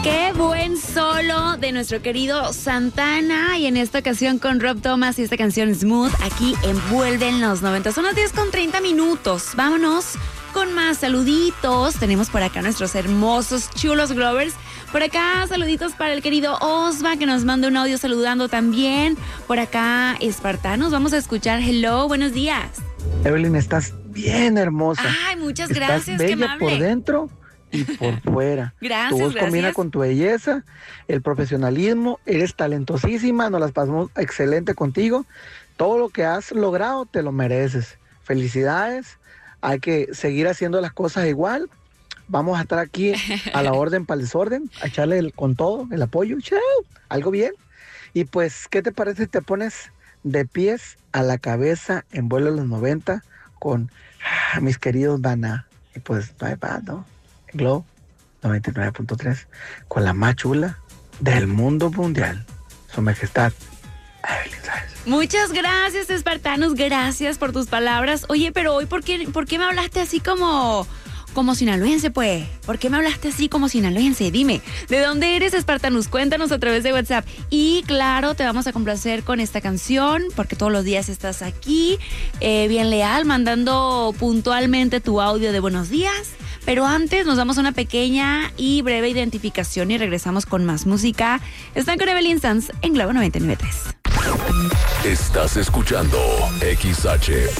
Qué buen solo de nuestro querido Santana, y en esta ocasión con Rob Thomas y esta canción Smooth, aquí envuelven los 90. Son las 10:30. Vámonos con más saluditos. Tenemos por acá nuestros hermosos, chulos Glovers. Por acá, saluditos para el querido Osva, que nos manda un audio saludando también. Por acá, Espartanos, vamos a escuchar Hello, buenos días. Evelyn, estás bien hermosa. Ay, muchas gracias, estás bella qué amable. por dentro y por fuera. Gracias, tu voz gracias. combina con tu belleza, el profesionalismo, eres talentosísima, nos las pasamos excelente contigo. Todo lo que has logrado te lo mereces. Felicidades, hay que seguir haciendo las cosas igual. Vamos a estar aquí a la orden para el desorden, a echarle con todo, el apoyo. ¡Chao! Algo bien. Y pues, ¿qué te parece si te pones de pies a la cabeza en vuelo de los 90 con mis queridos Dana? Y pues, bye bye, ¿no? Glow 99.3 con la más chula del mundo mundial, Su Majestad Evelyn Sáenz. Muchas gracias, Espartanos, gracias por tus palabras. Oye, pero hoy, ¿por qué me hablaste así como sinaloense, pues? ¿Por qué me hablaste así como sinaloense? Dime, ¿de dónde eres, Espartanos? Cuéntanos a través de WhatsApp. Y claro, te vamos a complacer con esta canción, porque todos los días estás aquí, bien leal, mandando puntualmente tu audio de buenos días. Pero antes nos damos una pequeña y breve identificación y regresamos con más música. Están con Evelyn Sanz en Globo 99.3. Estás escuchando XHOCL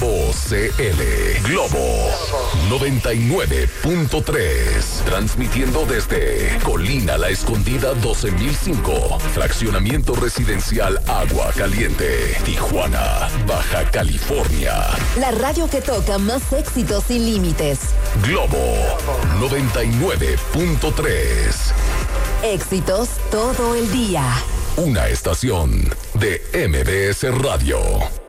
Globo 99.3, transmitiendo desde Colina La Escondida 12005, fraccionamiento residencial Agua Caliente, Tijuana, Baja California. La radio que toca más éxitos sin límites. Globo 99.3. Éxitos todo el día. Una estación de MBS Radio.